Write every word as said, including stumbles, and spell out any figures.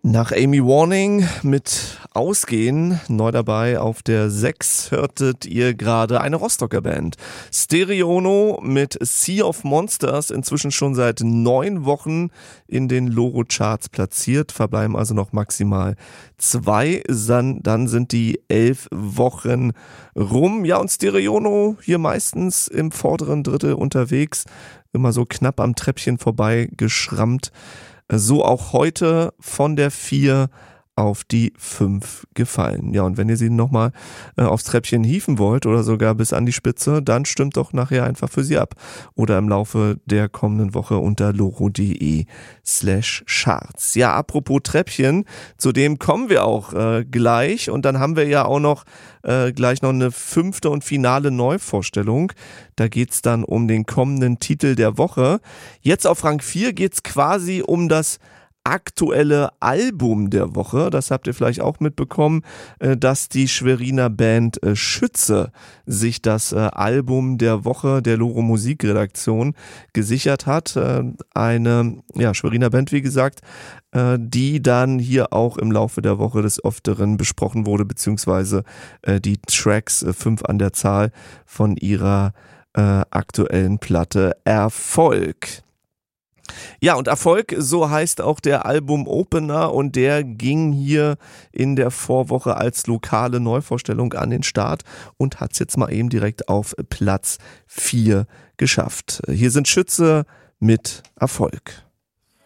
Nach Amy Warning mit Ausgehen, neu dabei auf der sechs hörtet ihr gerade eine Rostocker Band. Stereono mit Sea of Monsters, inzwischen schon seit neun Wochen in den Loro-Charts platziert, verbleiben also noch maximal zwei, dann sind die elf Wochen rum. Ja, und Stereono hier meistens im vorderen Drittel unterwegs, immer so knapp am Treppchen vorbei geschrammt. So auch heute von der vier auf die fünf gefallen. Ja, und wenn ihr sie nochmal äh, aufs Treppchen hieven wollt oder sogar bis an die Spitze, dann stimmt doch nachher einfach für sie ab. Oder im Laufe der kommenden Woche unter loro.de slash charts. Ja, apropos Treppchen, zu dem kommen wir auch äh, gleich. Und dann haben wir ja auch noch äh, gleich noch eine fünfte und finale Neuvorstellung. Da geht's dann um den kommenden Titel der Woche. Jetzt auf Rang vier geht's quasi um das aktuelle Album der Woche. Das habt ihr vielleicht auch mitbekommen, dass die Schweriner Band Schütze sich das Album der Woche der Loro Musikredaktion gesichert hat. Eine ja, Schweriner Band, wie gesagt, die dann hier auch im Laufe der Woche des Öfteren besprochen wurde, beziehungsweise die Tracks, fünf an der Zahl, von ihrer aktuellen Platte Erfolg. Ja, und Erfolg, so heißt auch der Album-Opener, und der ging hier in der Vorwoche als lokale Neuvorstellung an den Start und hat es jetzt mal eben direkt auf Platz vier geschafft. Hier sind Schütze mit Erfolg.